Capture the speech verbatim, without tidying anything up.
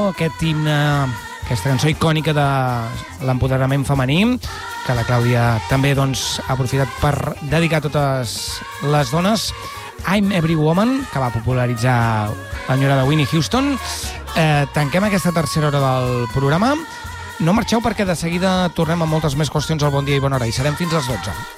aquest himne, aquesta cançó icònica de l'empoderament femení, que la Clàudia també doncs, ha aprofitat per dedicar a totes les dones. I'm Every Woman, que va popularitzar l'enyorada Whitney Houston. Eh, tanquem aquesta tercera hora del programa. No marxeu perquè de seguida tornem amb moltes més qüestions al Bon Dia i Bona Hora i serem fins les dotze.